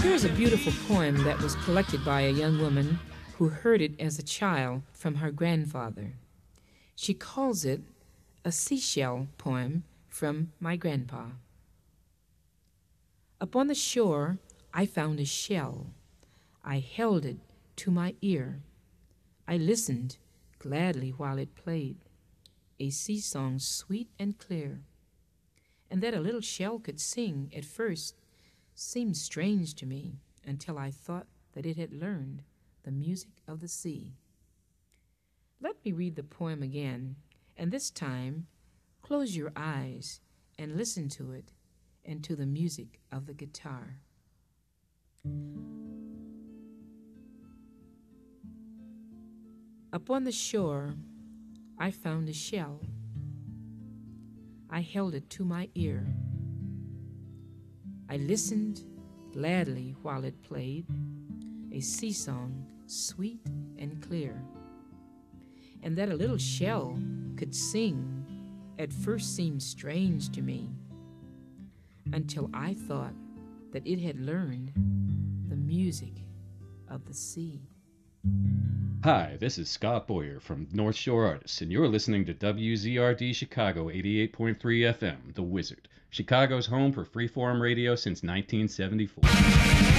Here is a beautiful poem that was collected by a young woman who heard it as a child from her grandfather. She calls it a seashell poem from my grandpa. Upon the shore I found a shell. I held it to my ear. I listened gladly while it played a sea song sweet and clear. And that a little shell could sing at first seemed strange to me until I thought that it had learned the music of the sea. Let me read the poem again, and this time close your eyes and listen to it and to the music of the guitar. Upon the shore I found a shell. I held it to my ear. I listened gladly while it played a sea song sweet and clear. And that a little shell could sing at first seemed strange to me until I thought that it had learned the music of the sea. Hi, this is Scott Boyer from North Shore Artists, and you're listening to WZRD Chicago 88.3 FM, The Wizard, Chicago's home for freeform radio since 1974.